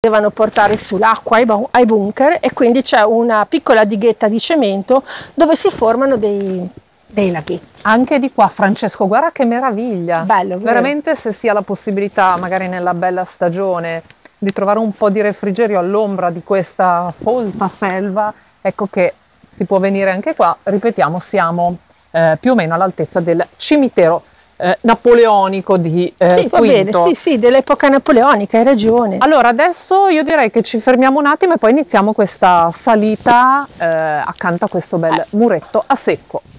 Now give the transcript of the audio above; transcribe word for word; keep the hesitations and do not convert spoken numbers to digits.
potevano portare su l'acqua ai, bu- ai bunker, e quindi c'è una piccola dighetta di cemento dove si formano dei, dei laghetti. Anche di qua, Francesco, guarda che meraviglia. Bello, vero? Veramente, se si ha la possibilità, magari nella bella stagione, di trovare un po' di refrigerio all'ombra di questa folta selva, ecco che si può venire anche qua. Ripetiamo, siamo eh, più o meno all'altezza del cimitero eh, napoleonico di eh, Sì, va bene, Quinto. sì, sì, dell'epoca napoleonica, hai ragione. Allora, adesso io direi che ci fermiamo un attimo e poi iniziamo questa salita eh, accanto a questo bel muretto a secco.